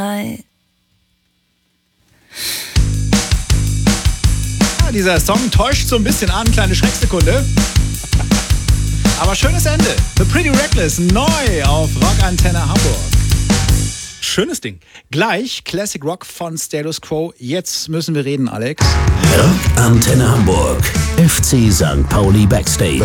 Dieser Song täuscht so ein bisschen an, kleine Schrecksekunde. Aber schönes Ende. The Pretty Reckless, neu auf Rockantenne Hamburg. Schönes Ding. Gleich Classic Rock von Status Quo. Jetzt müssen wir reden, Alex. Rockantenne Hamburg. FC St. Pauli Backstage.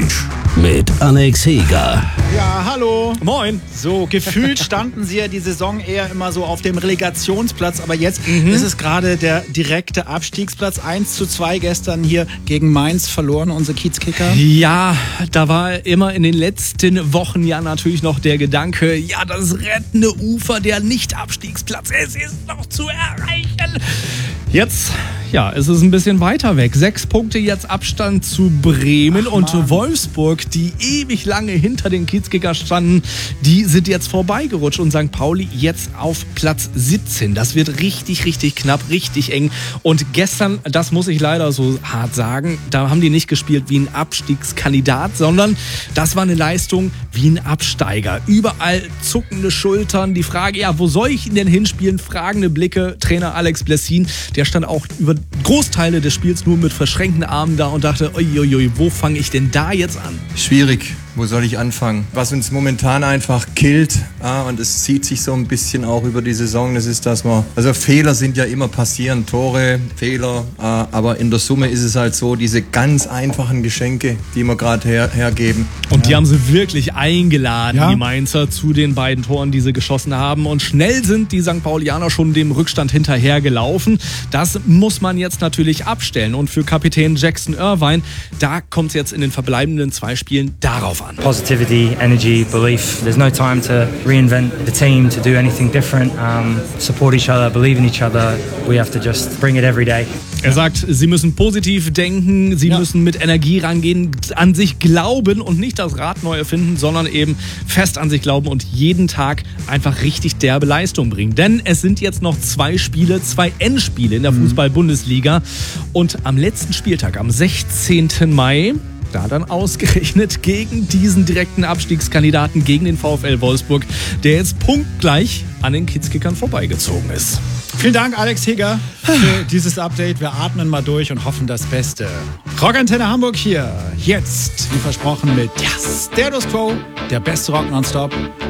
Mit Alex Heger. Ja, hallo. Moin. So, gefühlt standen sie ja die Saison eher immer so auf dem Relegationsplatz, aber jetzt ist es gerade der direkte Abstiegsplatz. 1:2 gestern hier gegen Mainz verloren, unsere Kiezkicker. Ja, da war immer in den letzten Wochen ja natürlich noch der Gedanke, ja, das rettende Ufer, der Nicht-Abstiegsplatz, es ist noch zu erreichen. Jetzt, ja, es ist ein bisschen weiter weg. 6 Punkte jetzt Abstand zu Bremen und Wolfsburg, die ewig lange hinter den Kiezkicker standen, die sind jetzt vorbeigerutscht und St. Pauli jetzt auf Platz 17. Das wird richtig, richtig knapp, richtig eng. Und gestern, das muss ich leider so hart sagen, da haben die nicht gespielt wie ein Abstiegskandidat, sondern das war eine Leistung wie ein Absteiger. Überall zuckende Schultern, die Frage, ja, wo soll ich ihn denn hinspielen? Fragende Blicke. Trainer Alex Blessin, der stand auch über Großteile des Spiels nur mit verschränkten Armen da und dachte, uiuiui, wo fange ich denn da jetzt an? Schwierig. Wo soll ich anfangen? Was uns momentan einfach killt, und es zieht sich so ein bisschen auch über die Saison, das ist, dass also Fehler sind ja immer passieren, Tore, Fehler, aber in der Summe ist es halt so, diese ganz einfachen Geschenke, die wir gerade hergeben. Und die haben sie wirklich eingeladen, die Mainzer, zu den beiden Toren, die sie geschossen haben. Und schnell sind die St. Paulianer schon dem Rückstand hinterhergelaufen. Das muss man jetzt natürlich abstellen. Und für Kapitän Jackson Irvine, da kommt es jetzt in den verbleibenden 2 Spielen darauf an. Positivity, energy, belief. There's no time to reinvent the team, to do anything different. Support each other, believe in each other. We have to just bring it every day. Er sagt, sie müssen positiv denken, sie müssen mit Energie rangehen, an sich glauben und nicht das Rad neu erfinden, sondern eben fest an sich glauben und jeden Tag einfach richtig derbe Leistung bringen. Denn es sind jetzt noch 2 Spiele, 2 Endspiele in der Fußball-Bundesliga. Und am letzten Spieltag, am 16. Mai, da dann ausgerechnet gegen diesen direkten Abstiegskandidaten, gegen den VfL Wolfsburg, der jetzt punktgleich an den Kiezkickern vorbeigezogen ist. Vielen Dank, Alex Heger, für dieses Update. Wir atmen mal durch und hoffen das Beste. Rockantenne Hamburg hier, jetzt, wie versprochen, mit Status Quo, der beste Rock nonstop.